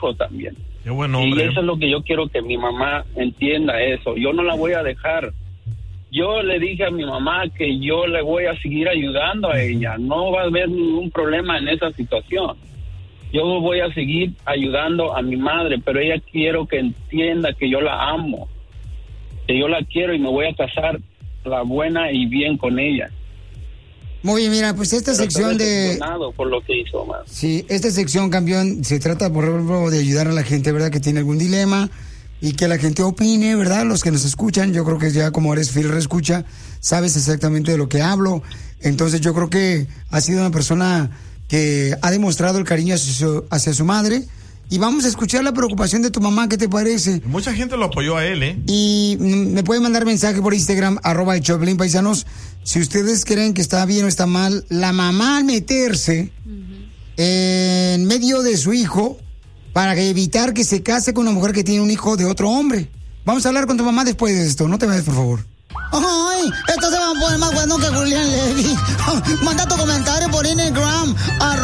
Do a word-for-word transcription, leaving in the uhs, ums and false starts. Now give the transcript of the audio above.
hijo también. Qué buen hombre. Y eso es lo que yo quiero que mi mamá entienda eso. Yo no la voy a dejar. Yo le dije a mi mamá que yo le voy a seguir ayudando a ella. No va a haber ningún problema en esa situación. Yo voy a seguir ayudando a mi madre, pero ella quiero que entienda que yo la amo, que yo la quiero y me voy a casar la buena y bien con ella. Muy bien, mira, pues esta pero sección de... por lo que hizo, man. Sí, esta sección, campeón, se trata, por ejemplo, de ayudar a la gente, ¿verdad?, que tiene algún dilema y que la gente opine, ¿verdad? Los que nos escuchan, yo creo que ya como eres fiel escucha, sabes exactamente de lo que hablo. Entonces yo creo que has sido una persona que ha demostrado el cariño hacia su, hacia su madre. Y vamos a escuchar la preocupación de tu mamá, ¿qué te parece? Mucha gente lo apoyó a él, ¿eh? Y me pueden mandar mensaje por Instagram, arroba el Choplin, paisanos. Si ustedes creen que está bien o está mal, la mamá al meterse uh-huh. en medio de su hijo para evitar que se case con una mujer que tiene un hijo de otro hombre. Vamos a hablar con tu mamá después de esto, no te vayas, por favor. Ay, esto se va a poner más bueno que Julián Levy. Manda tu comentario por Instagram,